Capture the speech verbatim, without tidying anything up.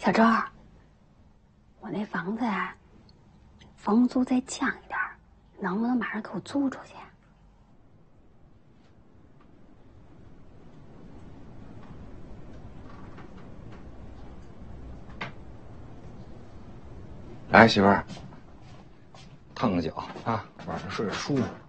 小周，我那房子啊，房租再降一点，能不能马上给我租出去？ 来，媳妇儿，烫个脚啊，晚上睡着舒服。